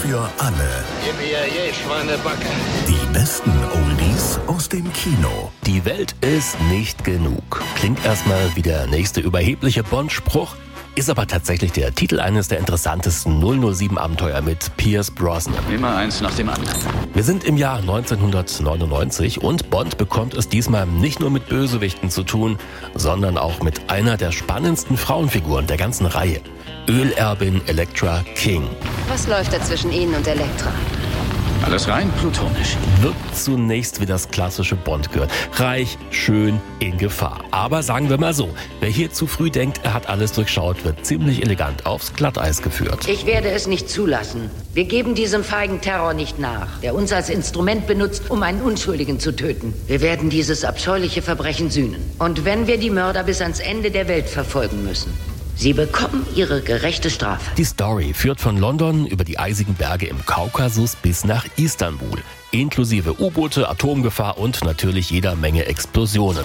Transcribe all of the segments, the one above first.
für alle. Gib mir je Schweinebacke. Die besten Oldies aus dem Kino. Die Welt ist nicht genug. Klingt erstmal wie der nächste überhebliche Bond-Spruch, ist aber tatsächlich der Titel eines der interessantesten 007-Abenteuer mit Pierce Brosnan. Immer eins nach dem anderen. Wir sind im Jahr 1999 und Bond bekommt es diesmal nicht nur mit Bösewichten zu tun, sondern auch mit einer der spannendsten Frauenfiguren der ganzen Reihe. Ölerbin Elektra King. Was läuft da zwischen Ihnen und Elektra? Alles rein plutonisch. Wirkt zunächst wie das klassische Bond-Girl. Reich, schön, in Gefahr. Aber sagen wir mal so, wer hier zu früh denkt, er hat alles durchschaut, wird ziemlich elegant aufs Glatteis geführt. Ich werde es nicht zulassen. Wir geben diesem feigen Terror nicht nach, der uns als Instrument benutzt, um einen Unschuldigen zu töten. Wir werden dieses abscheuliche Verbrechen sühnen. Und wenn wir die Mörder bis ans Ende der Welt verfolgen müssen, sie bekommen ihre gerechte Strafe. Die Story führt von London über die eisigen Berge im Kaukasus bis nach Istanbul. Inklusive U-Boote, Atomgefahr und natürlich jeder Menge Explosionen.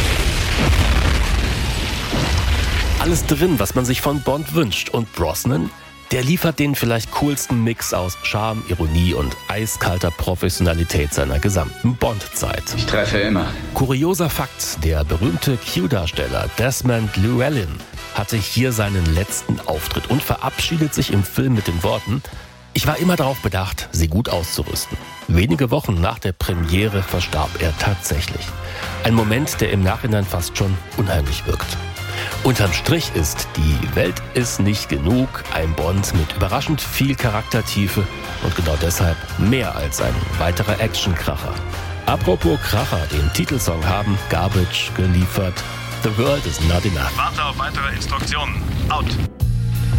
Alles drin, was man sich von Bond wünscht. Und Brosnan? Der liefert den vielleicht coolsten Mix aus Charme, Ironie und eiskalter Professionalität seiner gesamten Bond-Zeit. Ich treffe immer. Kurioser Fakt, der berühmte Q-Darsteller Desmond Llewellyn hatte hier seinen letzten Auftritt und verabschiedet sich im Film mit den Worten: Ich war immer darauf bedacht, sie gut auszurüsten. Wenige Wochen nach der Premiere verstarb er tatsächlich. Ein Moment, der im Nachhinein fast schon unheimlich wirkt. Unterm Strich ist Die Welt ist nicht genug ein Bond mit überraschend viel Charaktertiefe und genau deshalb mehr als ein weiterer Actionkracher. Apropos Kracher, den Titelsong haben Garbage geliefert. The World is Not Enough. Warte auf weitere Instruktionen. Out.